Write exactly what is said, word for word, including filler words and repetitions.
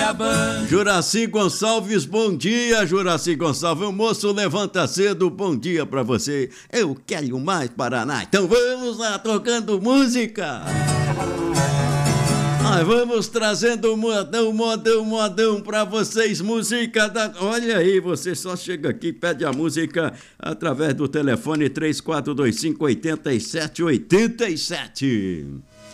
acabando. Juraci Gonçalves, bom dia, Juraci Gonçalves. O moço levanta cedo, bom dia pra você. Eu quero mais Paraná. Então vamos lá, tocando música. Nós vamos trazendo modão, modão, modão pra vocês, música da... Olha aí, você só chega aqui e pede a música através do telefone três quatro dois cinco, oito sete oito sete.